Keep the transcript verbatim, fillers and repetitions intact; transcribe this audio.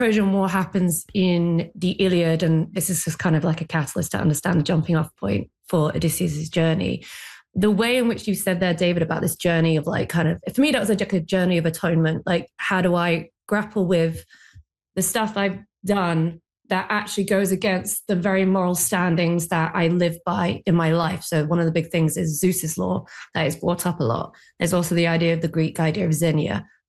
Trojan War happens in the Iliad, and this is just kind of like a catalyst to understand the jumping off point for Odysseus' journey. The way in which you said there, David, about this journey of like kind of, for me, that was like a journey of atonement. Like, how do I grapple with the stuff I've done that actually goes against the very moral standings that I live by in my life? So one of the big things is Zeus's law that is brought up a lot. There's also the idea of the Greek idea of xenia,